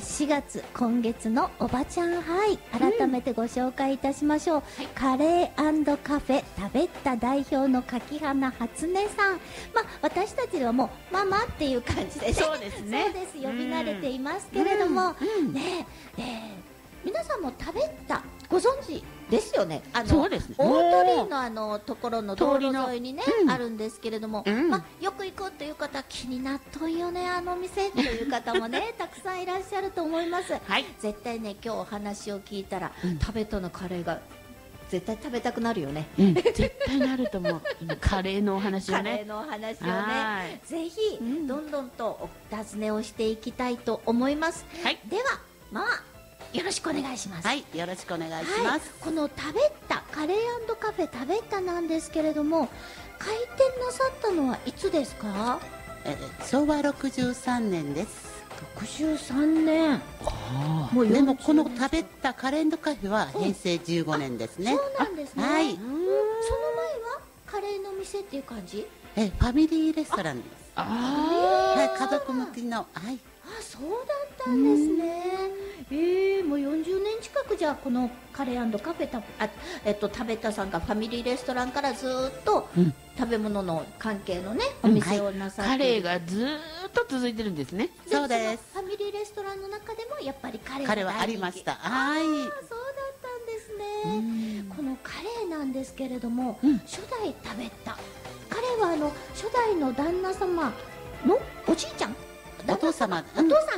4月今月のおばちゃんハイ、改めてご紹介いたしましょう、カレーカフェ食べった代表の柿花初音さん、私たちではもうママっていう感じでね、 そうですね、 そうです、呼び慣れていますけれども、ね皆さんも食べったご存知ですよね。 そうですね、 大鳥居のところの道路沿いにね、あるんですけれども、よく行こうという方、気になっとんよねあの店という方もねたくさんいらっしゃると思います。絶対ね、今日お話を聞いたら、食べたのカレーが絶対食べたくなるよね。 絶対なると思う。カレーのお話をね、 カレーのお話をね、ぜひどんどんとお尋ねをしていきたいと思います。ではよろしくお願いします。 はい、よろしくお願いします。 この食べったカレー&カフェ食べったなんですけれども、開店なさったのはいつですか？ 昭和63年です。 63年。 もうでもこの食べったカレー&カフェは平成15年ですね。 そうなんですね。 はい。 その前はカレーの店っていう感じ？ ファミリーレストランです。はい、家族向きの。はい。 そうだったんですね。もう40年近くじゃあこのカレー&カフェ食べたさんがファミリーレストランからずっと食べ物の関係のねお店をなさって、 カレーがずっと続いてるんですね。そうです。 ファミリーレストランの中でもやっぱりカレーはありました。はい。 そうだったんですね。このカレーなんですけれども、初代食べたカレーは初代の旦那様のおじいちゃん、 お父さんが、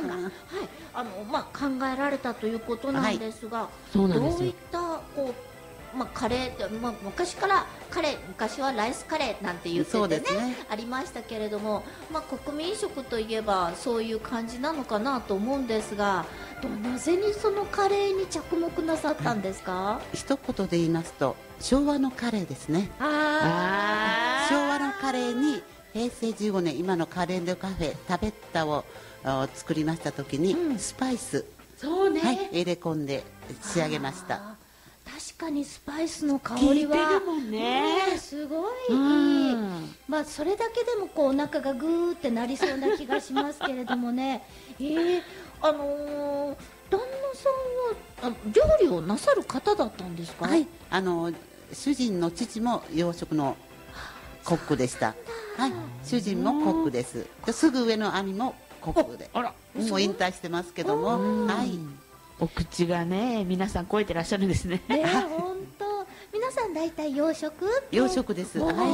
考えられたということなんですが、どういったカレーって、昔から昔はライスカレーなんて言っててね、ありましたけれども、国民食といえばそういう感じなのかなと思うんですが、なぜにそのカレーに着目なさったんですか？ 一言で言いますと、昭和のカレーですね。昭和のカレーに平成15年、今のカレー&カフェ食べったを作りました時に、スパイス、入れ込んで仕上げました。 確かにスパイスの香りはすごいいい。それだけでもお腹がグーってなりそうな気がしますけれどもね。旦那さんは料理をなさる方だったんですか？はい、 主人の父も洋食のコックでした。はい、主人もコックです。すぐ上の兄もコックで、もう引退してますけども、お口がね、皆さん超えてらっしゃるんですね。 本当、皆さん大体洋食です。ファ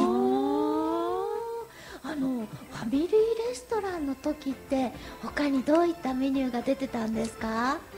ミリーレストランの時って他にどういったメニューが出てたんですか？